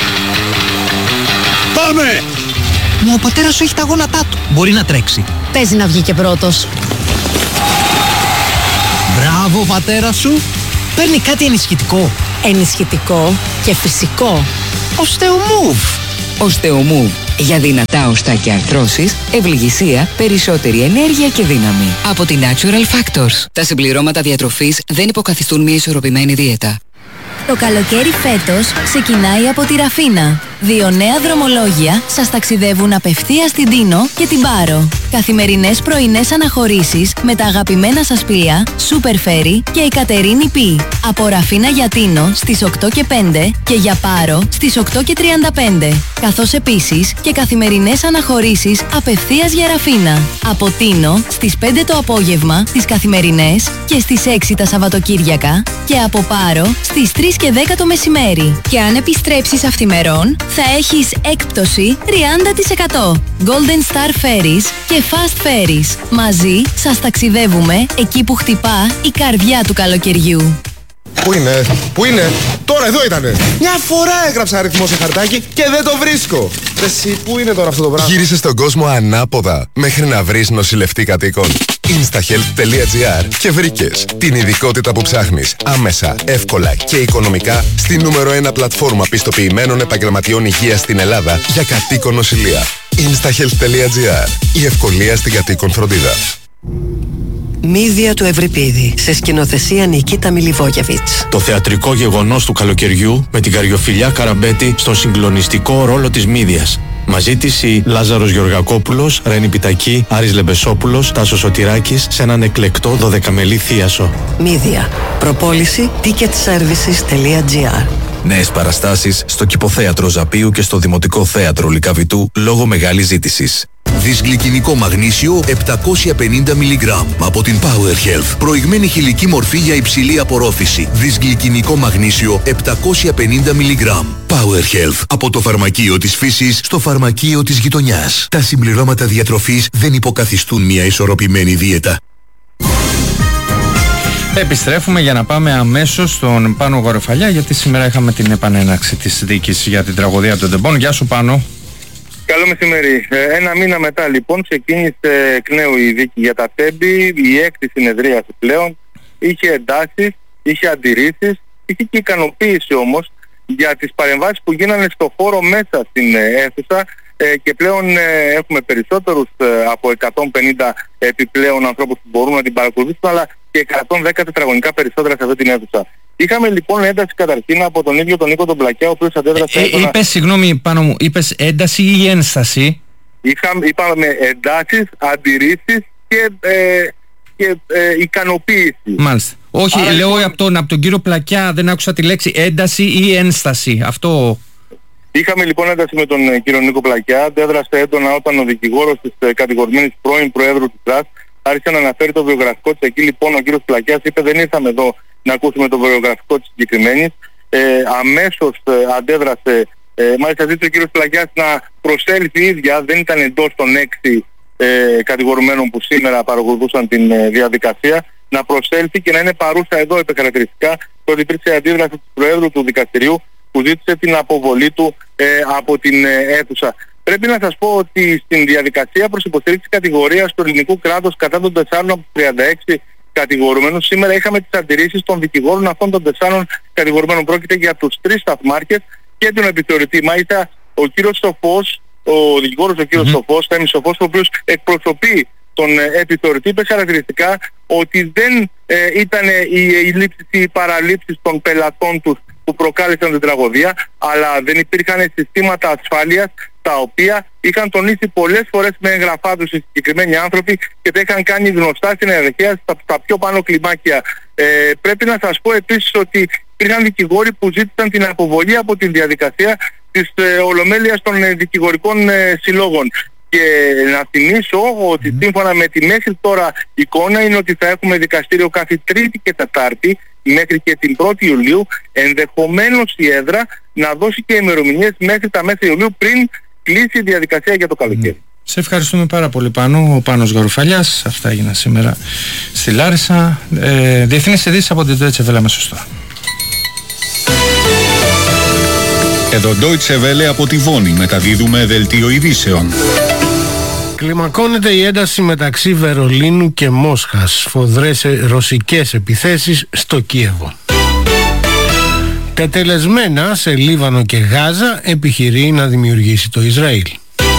Πάμε! Μα ο πατέρας σου έχει τα γόνατά του. Μπορεί να τρέξει. Παίζει να βγει και πρώτος. Μπράβο, πατέρα σου. Παίρνει κάτι ενισχυτικό. Ενισχυτικό και φυσικό. Osteomove. Osteomove. Για δυνατά οστά και αρθρώσεις, ευληγησία, περισσότερη ενέργεια και δύναμη. Από τη Natural Factors. Τα συμπληρώματα διατροφής δεν υποκαθιστούν μια ισορροπημένη δίαιτα. Το καλοκαίρι φέτος ξεκινάει από τη Ραφίνα. 2 νέα δρομολόγια σας ταξιδεύουν απευθείας στην Τίνο και την Πάρο. Καθημερινές πρωινές αναχωρήσεις με τα αγαπημένα σας πλοία Super Ferry και η Κατερίνη Π. Από Ραφίνα για Τίνο στις 8 και 5 και για Πάρο στις 8 και 35. Καθώς επίσης και καθημερινές αναχωρήσεις απευθείας για Ραφίνα. Από Τίνο στις 5 το απόγευμα τις καθημερινές και στις 6 τα Σαββατοκύριακα και από Πάρο στις 3 και 10 το μεσημέρι. Και αν επιστρέψεις αυθημερών θα έχεις έκπτωση 30%. Golden Star Ferries και Fast Ferries. Μαζί σας ταξιδεύουμε εκεί που χτυπά η καρδιά του καλοκαιριού. Πού είναι, τώρα εδώ ήτανε. Μια φορά έγραψα αριθμό σε χαρτάκι και δεν το βρίσκω. Εσύ, πού είναι τώρα αυτό το πράγμα. Γύρισε στον κόσμο ανάποδα μέχρι να βρεις νοσηλευτή κατοίκων. Instahealth.gr και βρήκες την ειδικότητα που ψάχνεις άμεσα, εύκολα και οικονομικά στη νούμερο 1 πλατφόρμα πιστοποιημένων επαγγελματιών υγείας στην Ελλάδα για κατοίκον νοσηλεία. Instahealth.gr. Η ευκολία στην κατοίκον φροντίδα. Μύδια του Ευρυπίδη, σε σκηνοθεσία Νικίτα Μιλιβόγεβιτς. Το θεατρικό γεγονός του καλοκαιριού με την Καριοφιλιά Καραμπέτη στον συγκλονιστικό ρόλο της Μύδιας. Μαζί της η Λάζαρος Γεωργακόπουλος, Ρένη Πιτακή, Άρης Λεμπεσόπουλος, Τάσος Σωτηράκης σε έναν εκλεκτό 12μελή θίασο. Μύδια. Προπόληση ticketservices.gr. Νέες παραστάσεις στο Κηποθέατρο Ζαπίου και στο Δημοτικό Θέατρο Λυκαβητού λόγω μεγάλης ζήτησης. Δυσγλυκινικό μαγνήσιο 750 mg από την Power Health. Προηγμένη χηλική μορφή για υψηλή απορρόφηση. Δυσγλυκινικό μαγνήσιο 750 mg. Power Health. Από το φαρμακείο της φύσης στο φαρμακείο της γειτονιάς. Τα συμπληρώματα διατροφής δεν υποκαθιστούν μια ισορροπημένη δίαιτα. Επιστρέφουμε για να πάμε αμέσως στον Πάνο Γορεφαλιά, γιατί σήμερα είχαμε την επανέναξη της δίκης για την τραγωδία των Τεμπών. Γεια σου, Πάνο. Καλό μεσημέρι. Ένα μήνα μετά λοιπόν ξεκίνησε εκ νέου η δίκη για τα Τέμπη, η έκτη συνεδρίαση πλέον. Είχε εντάσεις, είχε αντιρρήσεις, είχε και ικανοποίηση όμως για τις παρεμβάσεις που γίνανε στο χώρο μέσα στην αίθουσα και πλέον έχουμε περισσότερους από 150 επιπλέον ανθρώπους που μπορούν να την παρακολουθήσουν, αλλά και 110 τετραγωνικά περισσότερα σε αυτή την αίθουσα. Είχαμε λοιπόν ένταση καταρχήν από τον ίδιο τον Νίκο τον Πλακιά, ο οποίος αντέδρασε έντονα. Είπες, συγγνώμη Πάνο μου, είπες ένταση ή ένσταση? Είπαμε εντάσεις, αντιρρήσεις και ικανοποίηση. Μάλιστα. Όχι, άρα, λέω λοιπόν, από τον κύριο Πλακιά δεν άκουσα τη λέξη ένταση ή ένσταση. Αυτό... Είχαμε λοιπόν ένταση με τον κύριο Νίκο Πλακιά, αντέδρασε έντονα όταν ο δικηγόρος της κατηγορημένης πρώην Προέδρου της ΤΡΑΣ άρχισε να αναφέρει το βιογραφικό της. Εκεί λοιπόν ο κύριος Πλακιάς είπε δεν ήρθαμε εδώ να ακούσουμε το βιογραφικό της συγκεκριμένης. Αμέσως αντέδρασε, μάλιστα ζήτησε ο κύριος Πλακιάς να προσέλθει η ίδια, δεν ήταν εντός των 6 κατηγορουμένων που σήμερα παρακολουθούσαν την διαδικασία, να προσέλθει και να είναι παρούσα εδώ επικρατηριστικά, ότι υπήρξε αντίδραση του Προέδρου του Δικαστηρίου που ζήτησε την αποβολή του από την αίθουσα. Πρέπει να σας πω ότι στην διαδικασία προς υποστήριξη κατηγορίας του ελληνικού κράτους κατά των 4 από τους 36 κατηγορουμένους, σήμερα είχαμε τις αντιρρήσεις των δικηγόρων αυτών των 4 κατηγορουμένων. Πρόκειται για τους 3 σταθμάρχες και τον επιθεωρητή. Μάλιστα ο κύριος Σοφός, ο δικηγόρος ο κύριος Σοφός, Θέμης Σοφός, ο οποίος εκπροσωπεί τον επιθεωρητή, είπε χαρακτηριστικά ότι δεν ήταν οι παραλήψεις των πελατών τους που προκάλεσαν την τραγωδία, αλλά δεν υπήρχαν συστήματα ασφάλειας τα οποία είχαν τονίσει πολλές φορές με έγγραφά τους οι συγκεκριμένοι άνθρωποι και τα είχαν κάνει γνωστά στην ιεραρχία στα πιο πάνω κλιμάκια. Πρέπει να σας πω επίσης ότι υπήρχαν δικηγόροι που ζήτησαν την αποβολή από τη διαδικασία της ολομέλειας των δικηγορικών συλλόγων. Και να θυμίσω ότι σύμφωνα με τη μέχρι τώρα εικόνα είναι ότι θα έχουμε δικαστήριο κάθε Τρίτη και Τετάρτη μέχρι και την 1η Ιουλίου, ενδεχομένως η έδρα να δώσει και ημερομηνίες μέχρι τα μέσα Ιουλίου πριν κλείσει η διαδικασία για το καλοκαίρι. Σε ευχαριστούμε πάρα πολύ, Πάνο. Ο Πάνος Γαρουφαλιάς. Αυτά έγιναν σήμερα στη Λάρισα. Διεθνείς ειδήσεις από την Deutsche Welle αμέσως τώρα. Εδώ Deutsche Welle από τη Βόνη μεταδίδουμε δελτίο ειδήσεων. Κλιμακώνεται η ένταση μεταξύ Βερολίνου και Μόσχας. Σφοδρές ρωσικές επιθέσεις στο Κίεβο. Τετελεσμένα σε Λίβανο και Γάζα επιχειρεί να δημιουργήσει το Ισραήλ.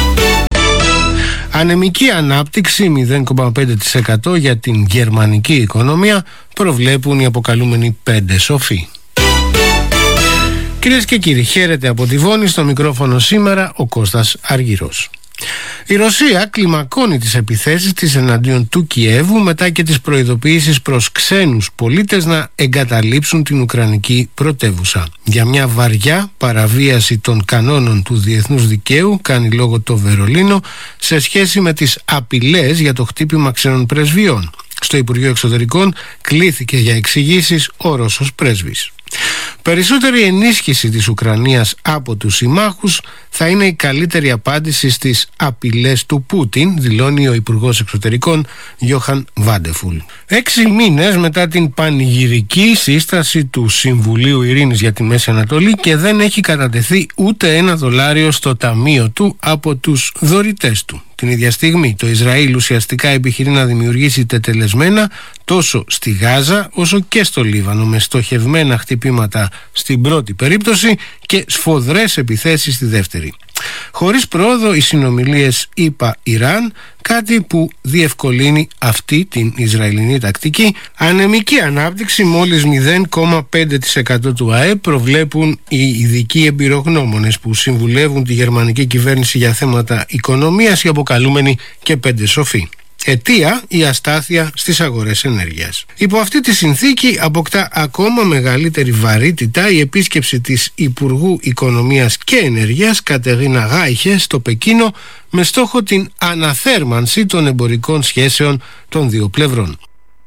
Ανεμική ανάπτυξη 0,5% για την γερμανική οικονομία προβλέπουν οι αποκαλούμενοι 5 σοφοί. Κυρίες και κύριοι, χαίρετε από τη Βόνη, στο μικρόφωνο σήμερα ο Κώστας Αργυρός. Η Ρωσία κλιμακώνει τις επιθέσεις της εναντίον του Κιέβου μετά και τις προειδοποιήσεις προς ξένους πολίτες να εγκαταλείψουν την Ουκρανική πρωτεύουσα. Για μια βαριά παραβίαση των κανόνων του διεθνούς δικαίου κάνει λόγο το Βερολίνο σε σχέση με τις απειλές για το χτύπημα ξένων πρεσβειών. Στο Υπουργείο Εξωτερικών κλήθηκε για εξηγήσεις ο Ρώσος πρέσβης. Περισσότερη ενίσχυση της Ουκρανίας από τους συμμάχους θα είναι η καλύτερη απάντηση στις απειλές του Πούτιν, δηλώνει ο Υπουργός Εξωτερικών Γιόχαν Βάντεφουλ. 6 μήνες μετά την πανηγυρική σύσταση του Συμβουλίου Ειρήνης για τη Μέση Ανατολή και δεν έχει κατατεθεί ούτε $1 στο ταμείο του από τους δωρητές του. Την ίδια στιγμή το Ισραήλ ουσιαστικά επιχειρεί να δημιουργήσει τετελεσμένα τόσο στη Γάζα όσο και στο Λίβανο, με στοχευμένα χτυπήματα στην πρώτη περίπτωση και σφοδρές επιθέσεις στη δεύτερη. Χωρίς πρόοδο οι συνομιλίες ΗΠΑ-Ιράν, κάτι που διευκολύνει αυτή την Ισραηλινή τακτική. Ανεμική ανάπτυξη μόλις 0,5% του ΑΕΠ προβλέπουν οι ειδικοί εμπειρογνώμονες που συμβουλεύουν τη γερμανική κυβέρνηση για θέματα οικονομίας, οι αποκαλούμενοι και 5 σοφοί. Αιτία η αστάθεια στις αγορές ενέργειας. Υπό αυτή τη συνθήκη αποκτά ακόμα μεγαλύτερη βαρύτητα η επίσκεψη της Υπουργού Οικονομίας και Ενέργειας Κατερίνα Γάιχε στο Πεκίνο με στόχο την αναθέρμανση των εμπορικών σχέσεων των δύο πλευρών.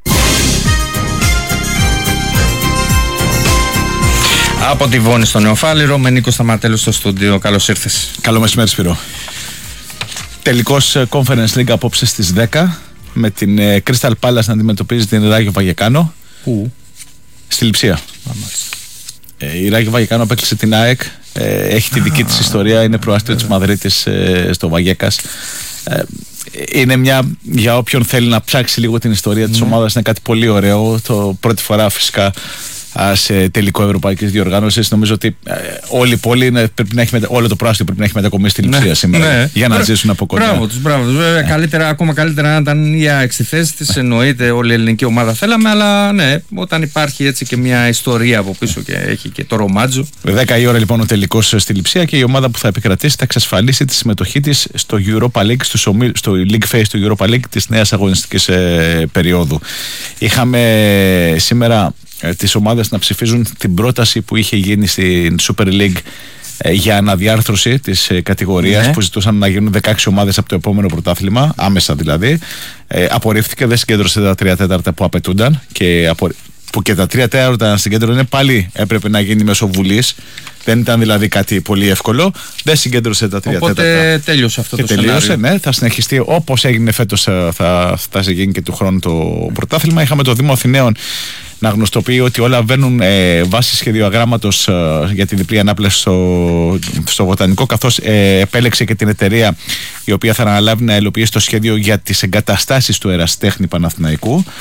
Από τη Βόνη στο Νεοφάλιρο με Νίκο Σταματέλο στο στούντιο. Καλώς ήρθες. Καλό μεσημέρι, Σπύρο. Τελικός Conference League απόψε στις 10 με την Crystal Palace να αντιμετωπίζει την Ράγιο Βαγεκάνο. Πού? Στη Λειψία. Η Ράγιο Βαγεκάνο απέκλεισε την ΑΕΚ. Έχει τη δική της ιστορία. Είναι προάστιο της Μαδρίτης στο Βαγέκας. Είναι μια, για όποιον θέλει να ψάξει λίγο την ιστορία της ομάδας, είναι κάτι πολύ ωραίο. Το πρώτη φορά φυσικά σε τελικό ευρωπαϊκής διοργάνωσης. Νομίζω ότι όλη η πόλη πρέπει να έχει όλο το πράσινο πρέπει να έχει μετακομίσει στη Λειψία σήμερα για να ζήσουν από κοντά. Μπράβο τους. Βέβαια, καλύτερα, ακόμα καλύτερα να ήταν η ΑΕΚ στη θέση της. Εννοείται, όλη η ελληνική ομάδα θέλαμε, αλλά ναι, όταν υπάρχει έτσι και μια ιστορία από πίσω και έχει και το ρομάτζο. 10 η ώρα λοιπόν ο τελικός στη Λειψία και η ομάδα που θα επικρατήσει θα εξασφαλίσει τη συμμετοχή της στο Europa League, στο League Phase του Europa League της νέας αγωνιστικής περίοδου. Είχαμε σήμερα τις ομάδες να ψηφίζουν την πρόταση που είχε γίνει στην Super League για αναδιάρθρωση της κατηγορίας, που ζητούσαν να γίνουν 16 ομάδες από το επόμενο πρωτάθλημα, άμεσα δηλαδή. Απορρίφθηκε, δεν συγκέντρωσε τα 3/4 που απαιτούνταν που και τα 3/4 να συγκέντρωνε πάλι έπρεπε να γίνει μέσω βουλής. Δεν ήταν δηλαδή κάτι πολύ εύκολο. Δεν συγκέντρωσε τα 3/4. Οπότε τέλειωσε αυτό και το τελείωσε, σενάριο. ναι, θα συνεχιστεί όπως έγινε φέτος, θα γίνει και του χρόνου το πρωτάθλημα. Είχαμε το Δήμο Αθηναίων να γνωστοποιεί ότι όλα βαίνουν βάσει σχεδιογράμματος για τη διπλή ανάπλαση στο Βοτανικό, καθώς επέλεξε και την εταιρεία η οποία θα αναλάβει να υλοποιήσει το σχέδιο για τις εγκαταστάσεις του Εραστέχνη Παναθηναϊκού.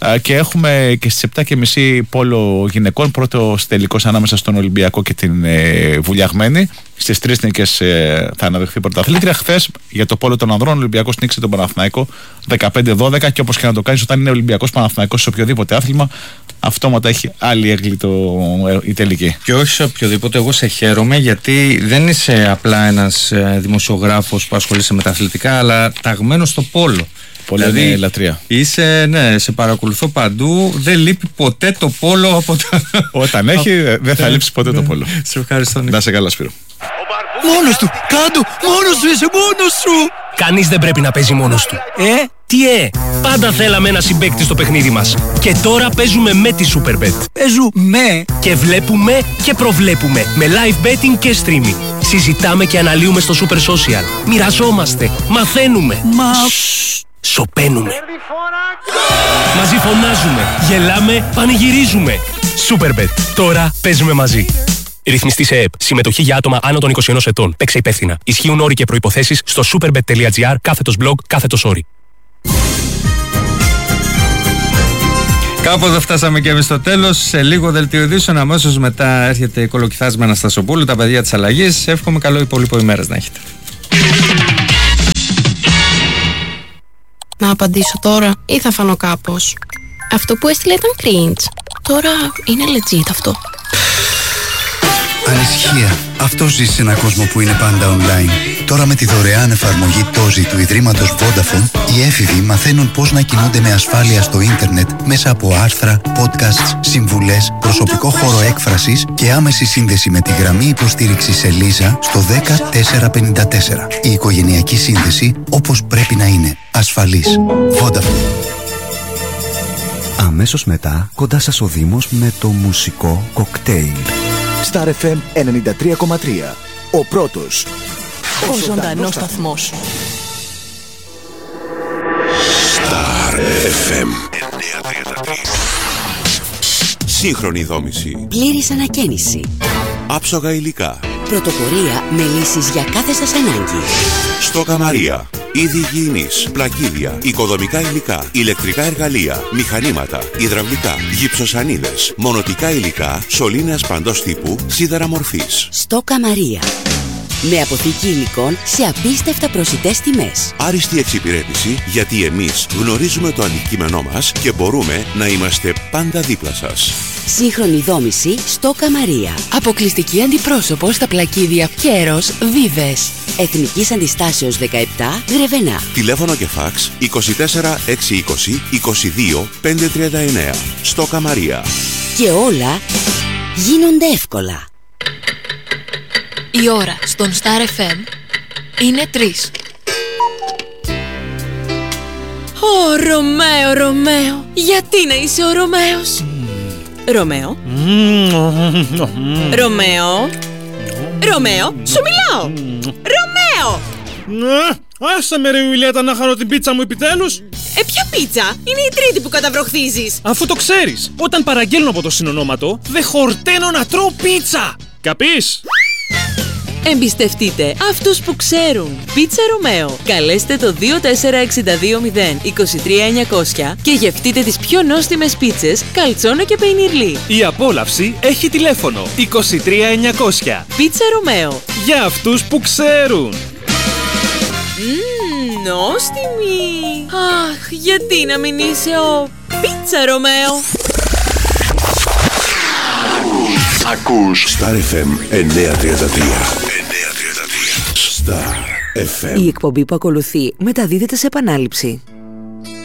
Και έχουμε και στις 7.30 πόλο γυναικών, πρώτος τελικός ανάμεσα στον Ολυμπιακό και την Βουλιαγμένη. Στις 3 νίκες θα αναδεχθεί πρωταθλήτρια. Χθες για το πόλο των ανδρών, ο Ολυμπιακός νίκησε τον Παναθηναϊκό 15-12. Και όπως και να το κάνεις, όταν είναι Ολυμπιακός Παναθηναϊκός σε οποιοδήποτε άθλημα, αυτόματα έχει άλλη έγκλη η τελική. Και όχι σε οποιοδήποτε. Εγώ σε χαίρομαι, γιατί δεν είσαι απλά ένας δημοσιογράφος που ασχολείσαι με τα αθλητικά, αλλά ταγμένος στο πόλο. Πολύ δηλαδή, λατρεία. Είσαι, ναι, σε παρακολουθώ παντού. Δεν λείπει ποτέ το πόλο από τα. Όταν έχει, δεν θα λείψει ποτέ το πόλο. Σε ευχαριστώ, Νίκο. Να σε καλά, Σπύρο. Μόνος του! Κάντο! Μόνος του! Είσαι μόνος σου! Κανείς δεν πρέπει να παίζει μόνος του. Τι πάντα θέλαμε ένα συμπαίκτη στο παιχνίδι μας. Και τώρα παίζουμε με τη Superbet. Παίζουμε και βλέπουμε και προβλέπουμε με live betting και streaming. Συζητάμε και αναλύουμε στο Super Social. Μοιραζόμαστε, μαθαίνουμε. Σωπαίνουμε. Μαζί φωνάζουμε, γελάμε, πανηγυρίζουμε. Superbet. Τώρα παίζουμε μαζί. Ρυθμιστή σε ΕΕΠ. Συμμετοχή για άτομα άνω των 21 ετών. Παίξε υπεύθυνα. Ισχύουν όροι και προϋποθέσεις στο superbet.gr/blog/όροι. Κάπου εδώ φτάσαμε και εμείς στο τέλος. Σε λίγο δελτίο ειδήσεων. Αμέσως μετά έρχεται η Κολοκυθάς με Αναστασοπούλου, τα παιδιά της αλλαγής. Εύχομαι καλό υπόλοιπο ημέρας να έχετε. Να απαντήσω τώρα ή θα φανώ κάπως? Αυτό που έστειλε ήταν cringe. Τώρα είναι legit αυτό. Ανησυχία. Αυτό ζει σε έναν κόσμο που είναι πάντα online. Τώρα με τη δωρεάν εφαρμογή Tozi του Ιδρύματος Vodafone, οι έφηβοι μαθαίνουν πώς να κινούνται με ασφάλεια στο ίντερνετ μέσα από άρθρα, podcasts, συμβουλές, προσωπικό χώρο έκφρασης και άμεση σύνδεση με τη γραμμή υποστήριξης Ελίζα στο 10454. Η οικογενειακή σύνδεση όπως πρέπει να είναι. Ασφαλής. Vodafone. Αμέσως μετά, κοντά σας ο Δήμος με το μουσικό κοκτέιλ. Star FM 93,3. Ο πρώτος. Ο ζωντανός σταθμός. Star FM 93,3. Σύγχρονη δόμηση. Πλήρης ανακαίνιση. Άψογα υλικά. Πρωτοπορία με λύσεις για κάθε σας ανάγκη. Στόκα Μαρία. Είδη υγιεινής, πλακίδια, οικοδομικά υλικά, ηλεκτρικά εργαλεία, μηχανήματα, υδραυλικά, γυψοσανίδες, μονοτικά υλικά, σωλήνες παντός τύπου, σίδερα μορφής. Στόκα Μαρία. Με αποθήκη υλικών σε απίστευτα προσιτές τιμές. Άριστη εξυπηρέτηση, γιατί εμείς γνωρίζουμε το αντικείμενό μας και μπορούμε να είμαστε πάντα δίπλα σας. Σύγχρονη δόμηση Στόκα Μαρία. Αποκλειστική αντιπρόσωπο στα πλακίδια Κέρος Βίβες. Εθνικής Αντιστάσεως 17 Γρεβενά. Τηλέφωνο και φάξ 24 620 22 539. Στόκα Μαρία. Και όλα γίνονται εύκολα. Η ώρα στον Star FM είναι 3. Ω, Ρωμαίο, γιατί να είσαι ο Ρωμαίος? Ρωμαίο. Ρωμαίο, σου μιλάω. Ρωμαίο. Άσε με ρε Ιουλιέτα να χαρώ την πίτσα μου επιτέλους. Ποια πίτσα? Είναι η τρίτη που καταβροχθίζεις. Αφού το ξέρεις, όταν παραγγέλνω από το συνονόματο, δεν χορταίνω να τρώω πίτσα. Καπείς? Εμπιστευτείτε αυτούς που ξέρουν. Πίτσα Ρωμαίο. Καλέστε το 2462 23900 και γευτείτε τις πιο νόστιμες πίτσες, καλτσόνα και πεϊνιρλί. Η απόλαυση έχει τηλέφωνο 23900. Πίτσα Ρωμαίο. Για αυτούς που ξέρουν. Νόστιμη. Αχ, γιατί να μην είσαι ο Πίτσα Ρωμαίο? Ακούς Star FM 933. Star FM. Η εκπομπή που ακολουθεί μεταδίδεται σε επανάληψη.